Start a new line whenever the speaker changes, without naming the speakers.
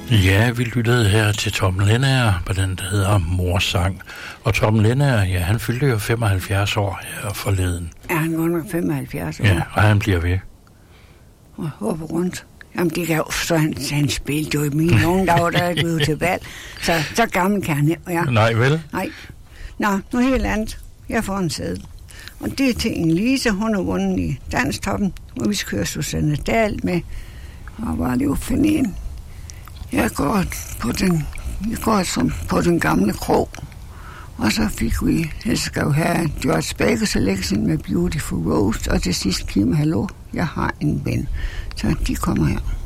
Ja, vi lyttede her til Tom Lennager på den, der hedder Morsang. Og Tom Lennager, ja, han fyldte jo 75 år her forleden.
Er han godt nok 75 år?
Ja, og han bliver ved.
Og håber rundt. Jamen, det kan jo så han spillede jo i mine unge dage, der er blevet til valg. Så gammel kan han. Ja.
Nej, vel?
Nej. Nå, nu helt andet. Jeg får en seddel. Og det er til en Lise, hun har vundet i Danstoppen, og vi skal køre Susanne Dahl med. Og var det jo finde en. Jeg går på den gamle krog. Og så fik vi, jeg skal jo have George Baker Selection med Beautiful Rose, og til sidst Kim Hallo, jeg har en ven. Så de kommer her.